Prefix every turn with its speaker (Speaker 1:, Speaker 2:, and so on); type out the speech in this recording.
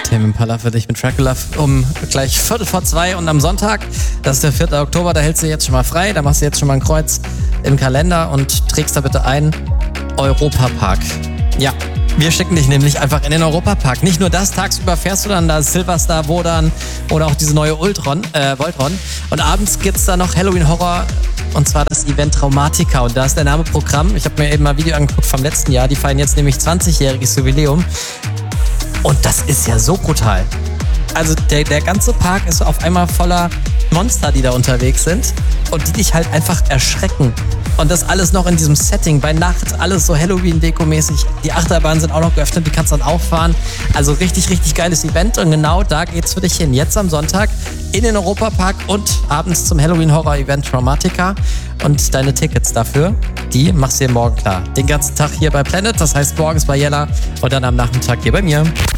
Speaker 1: Tame Impala für dich mit Dracula um gleich 1:45 und am Sonntag, das ist der 4. Oktober, da hältst du jetzt schon mal frei, da machst du jetzt schon mal ein Kreuz im Kalender und trägst da bitte ein Europapark. Ja, wir schicken dich nämlich einfach in den Europapark. Nicht nur das, tagsüber fährst du dann da Silverstar, Wodan oder auch diese neue Voltron. Und abends gibt's da noch Halloween Horror und zwar das Event Traumatica. Und da ist der Name Programm. Ich habe mir eben mal ein Video angeguckt vom letzten Jahr. Die feiern jetzt nämlich 20-jähriges Jubiläum. Und das ist ja so brutal. Also der ganze Park ist auf einmal voller Monster, die da unterwegs sind und die dich halt einfach erschrecken. Und das alles noch in diesem Setting, bei Nacht, alles so Halloween-Deko-mäßig. Die Achterbahnen sind auch noch geöffnet, die kannst dann auch fahren. Also richtig, richtig geiles Event und genau da geht's für dich hin. Jetzt am Sonntag in den Europapark und abends zum Halloween-Horror-Event Traumatica. Und deine Tickets dafür, die machst du dir morgen klar. Den ganzen Tag hier bei Planet, das heißt morgens bei Jella und dann am Nachmittag hier bei mir.